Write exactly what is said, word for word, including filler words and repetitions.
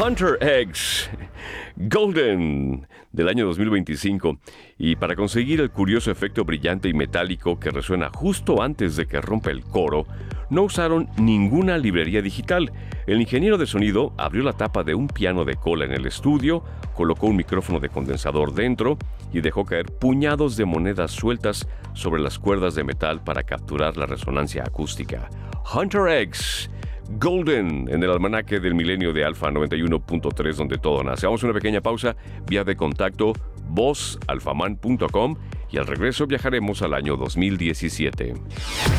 Hunter X Golden del año dos mil veinticinco, y para conseguir el curioso efecto brillante y metálico que resuena justo antes de que rompa el coro, no usaron ninguna librería digital. El ingeniero de sonido abrió la tapa de un piano de cola en el estudio, colocó un micrófono de condensador dentro y dejó caer puñados de monedas sueltas sobre las cuerdas de metal para capturar la resonancia acústica. Hunter X Golden en el almanaque del milenio de Alfa noventa y uno punto tres, donde todo nace. Vamos a una pequeña pausa, vía de contacto voz alfaman punto com, y al regreso viajaremos al año dos mil diecisiete.